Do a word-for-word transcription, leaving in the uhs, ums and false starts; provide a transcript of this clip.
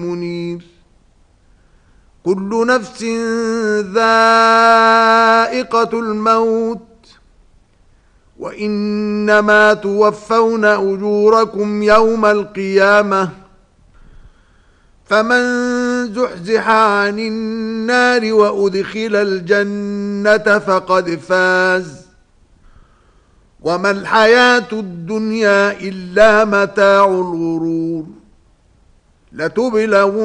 منير كل نفس ذائقة الموت وإنما توفون أجوركم يوم القيامة فمن زحزح عن النار وأدخل الجنة فقد فاز وما الحياة الدنيا إلا متاع الغرور لتبلغن